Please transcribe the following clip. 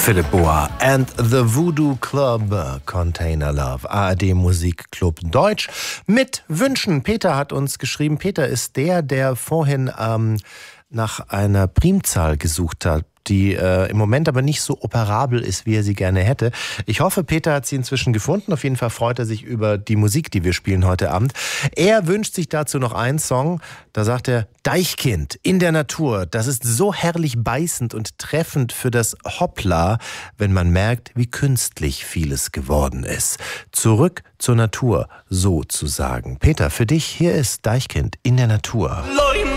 Philipp Boa and the Voodoo Club, Container Love, ARD Musikclub Deutsch mit Wünschen. Peter hat uns geschrieben. Peter ist der vorhin nach einer Primzahl gesucht hat, die im Moment aber nicht so operabel ist, wie er sie gerne hätte. Ich hoffe, Peter hat sie inzwischen gefunden. Auf jeden Fall freut er sich über die Musik, die wir spielen heute Abend. Er wünscht sich dazu noch einen Song. Da sagt er, Deichkind in der Natur. Das ist so herrlich beißend und treffend für das Hoppla, wenn man merkt, wie künstlich vieles geworden ist. Zurück zur Natur, sozusagen. Peter, für dich, hier ist Deichkind in der Natur.